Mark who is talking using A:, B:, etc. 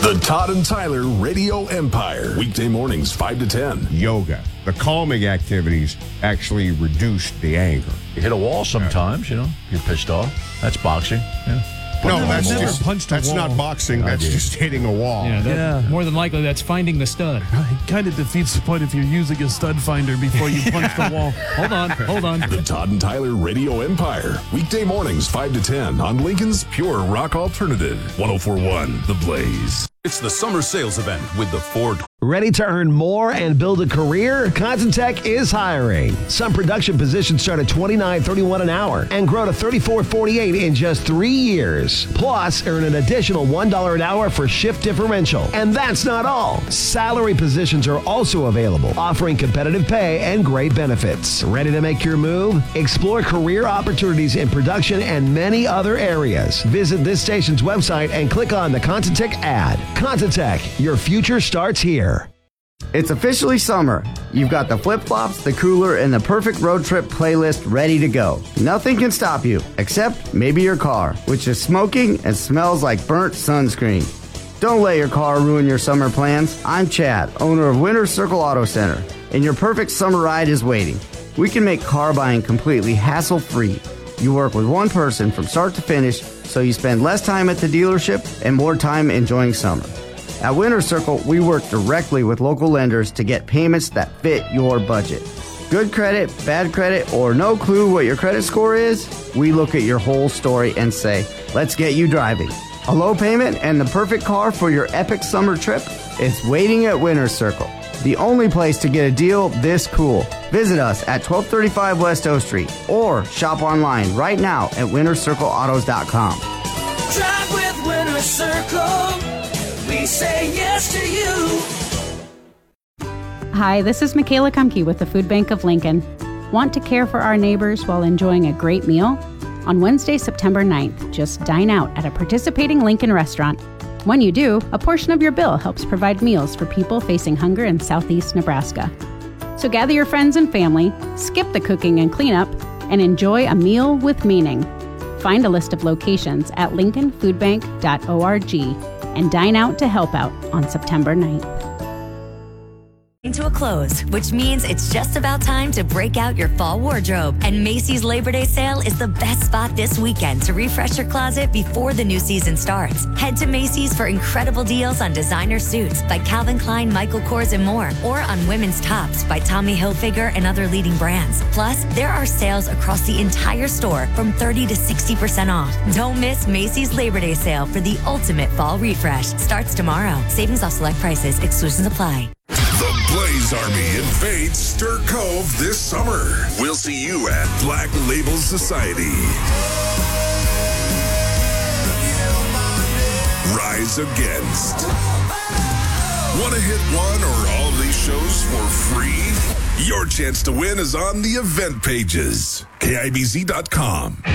A: The Todd and Tyler Radio Empire. Weekday mornings, 5 to 10.
B: Yoga. The calming activities actually reduce the anger.
C: You hit a wall sometimes, you're pissed off. That's boxing. Yeah.
B: No, that's not boxing. That's just hitting a wall.
D: More than likely, that's finding the stud.
E: It kind of defeats the point if you're using a stud finder before you punch the wall. Hold on.
A: The Todd and Tyler Radio Empire. Weekday mornings, 5 to 10 on Lincoln's Pure Rock Alternative. 104.1 The Blaze. It's the summer sales event with the Ford.
F: Ready to earn more and build a career? Contentech is hiring. Some production positions start at $29.31 an hour and grow to $34.48 in just 3 years. Plus, earn an additional $1 an hour for shift differential. And that's not all. Salary positions are also available, offering competitive pay and great benefits. Ready to make your move? Explore career opportunities in production and many other areas. Visit this station's website and click on the Contentech ad. Contentech, your future starts here.
G: It's officially summer. You've got the flip-flops, the cooler, and the perfect road trip playlist ready to go. Nothing can stop you, except maybe your car, which is smoking and smells like burnt sunscreen. Don't let your car ruin your summer plans. I'm Chad, owner of Winter Circle Auto Center, and your perfect summer ride is waiting. We can make car buying completely hassle-free. You work with one person from start to finish, so you spend less time at the dealership and more time enjoying summer. At Winter Circle, we work directly with local lenders to get payments that fit your budget. Good credit, bad credit, or no clue what your credit score is? We look at your whole story and say, let's get you driving. A low payment and the perfect car for your epic summer trip? It's waiting at Winter Circle, the only place to get a deal this cool. Visit us at 1235 West O Street or shop online right now at wintercircleautos.com.
H: Drive with Winter Circle. We say yes to you.
I: Hi, this is Michaela Kumke with the Food Bank of Lincoln. Want to care for our neighbors while enjoying a great meal? On Wednesday, September 9th, just dine out at a participating Lincoln restaurant. When you do, a portion of your bill helps provide meals for people facing hunger in southeast Nebraska. So gather your friends and family, skip the cooking and cleanup, and enjoy a meal with meaning. Find a list of locations at lincolnfoodbank.org and dine out to help out on September 9th.
J: To a close, which means it's just about time to break out your fall wardrobe. And Macy's Labor Day sale is the best spot this weekend to refresh your closet before the new season starts. Head to Macy's for incredible deals on designer suits by Calvin Klein, Michael Kors, and more, or on women's tops by Tommy Hilfiger and other leading brands. Plus, there are sales across the entire store from 30 to 60% off. Don't miss Macy's Labor Day sale for the ultimate fall refresh. Starts tomorrow. Savings off select prices. Exclusions apply.
A: The Blaze Army invades Stir Cove this summer. We'll see you at Black Label Society. Rise Against. Want to hit one or all of these shows for free? Your chance to win is on the event pages. KIBZ.com.